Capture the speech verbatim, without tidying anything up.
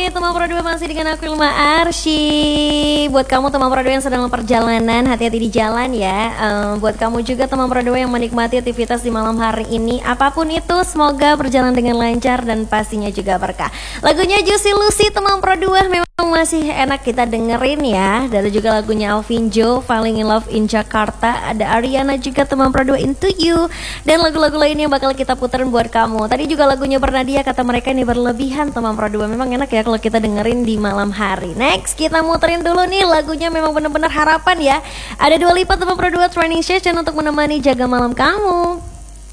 nih teman Pro dua, masih dengan aku Ilma Arsy. Buat kamu teman Pro dua yang sedang perjalanan, hati-hati di jalan ya. um, Buat kamu juga teman Pro dua yang menikmati aktivitas di malam hari ini, apapun itu semoga berjalan dengan lancar dan pastinya juga berkah. Lagunya Juicy Lucy teman Pro dua memang masih enak kita dengerin ya. Dan juga lagunya Alvin Joe, Falling in Love in Jakarta. Ada Ariana juga teman Pro dua, Into You. Dan lagu-lagu lainnya yang bakal kita puterin buat kamu. Tadi juga lagunya Bernadia, kata mereka ini berlebihan teman Pro dua. Memang enak ya kalau kita dengerin di malam hari. Next kita muterin dulu nih lagunya, memang bener-bener harapan ya. Ada Dua Lipa teman Pro dua, Training Session untuk menemani jaga malam kamu.